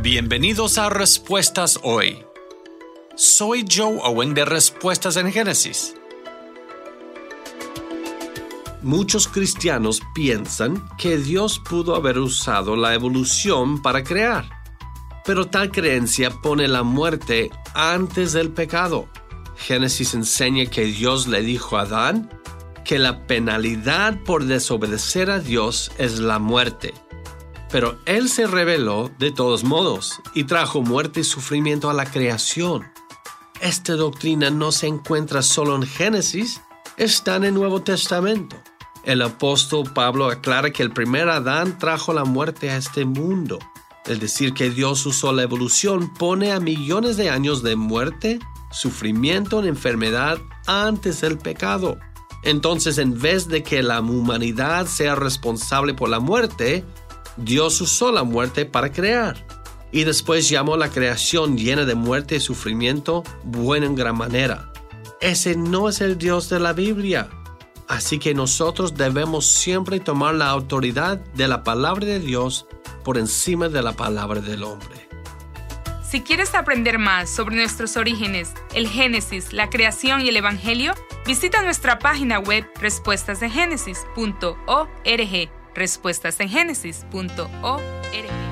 Bienvenidos a Respuestas Hoy. Soy Joe Owen de Respuestas en Génesis. Muchos cristianos piensan que Dios pudo haber usado la evolución para crear, pero tal creencia pone la muerte antes del pecado. Génesis enseña que Dios le dijo a Adán que la penalidad por desobedecer a Dios es la muerte. Pero Él se rebeló de todos modos y trajo muerte y sufrimiento a la creación. Esta doctrina no se encuentra solo en Génesis, está en el Nuevo Testamento. El apóstol Pablo aclara que el primer Adán trajo la muerte a este mundo. El decir que Dios usó la evolución pone a millones de años de muerte, sufrimiento y enfermedad antes del pecado. Entonces, en vez de que la humanidad sea responsable por la muerte, Dios usó la muerte para crear. Y después llamó la creación llena de muerte y sufrimiento buena en gran manera. Ese no es el Dios de la Biblia. Así que nosotros debemos siempre tomar la autoridad de la palabra de Dios por encima de la palabra del hombre. Si quieres aprender más sobre nuestros orígenes, el Génesis, la creación y el Evangelio, visita nuestra página web respuestasengénesis.org. respuestasengénesis.org